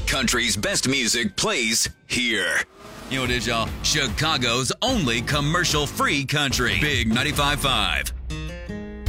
country's best music plays here. You know what it is, y'all? Chicago's only commercial-free country. Big 95.5.